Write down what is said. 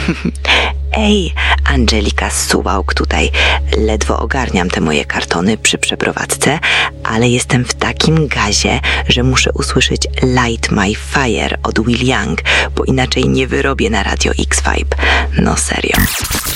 Ej, Angelika Suwałk tutaj. Ledwo ogarniam te moje kartony przy przeprowadzce, ale jestem w takim gazie, że muszę usłyszeć Light My Fire od Will Young, bo inaczej nie wyrobię na Radio X Vibe. No serio.